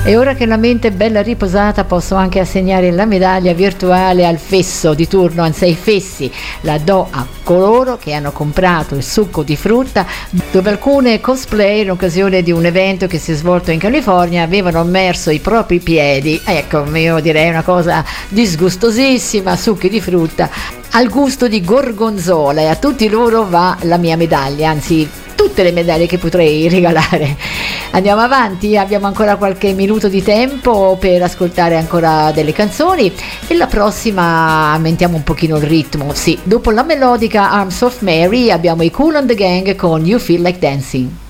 E ora che la mente è bella riposata posso anche assegnare la medaglia virtuale al fesso di turno, anzi ai fessi. La do a coloro che hanno comprato il succo di frutta, dove alcune cosplay in occasione di un evento che si è svolto in California avevano immerso i propri piedi. Ecco, io direi una cosa disgustosissima, succhi di frutta al gusto di gorgonzola, e a tutti loro va la mia medaglia, anzi tutte le medaglie che potrei regalare. Andiamo avanti, abbiamo ancora qualche minuto di tempo per ascoltare ancora delle canzoni e la prossima aumentiamo un pochino il ritmo. Sì, dopo la melodica Arms of Mary abbiamo i Kool and the Gang con You Feel Like Dancing.